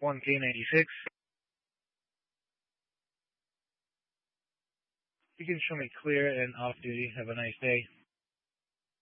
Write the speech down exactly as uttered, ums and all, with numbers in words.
one K ninety-six. You can show me clear and off duty. Have a nice day.